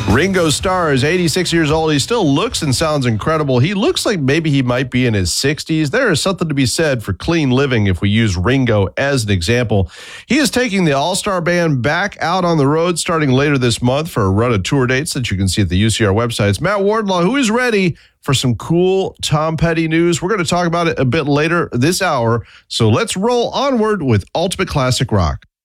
Ringo Starr is 86 years old. He still looks and sounds incredible. He looks like maybe he might be in his 60s. There is something to be said for clean living if we use Ringo as an example. He is taking the All-Star Band back out on the road starting later this month for a run of tour dates that you can see at the UCR website. It's Matt Wardlaw, who is ready for some cool Tom Petty news. We're going to talk about it a bit later this hour. So let's roll onward with Ultimate Classic Rock.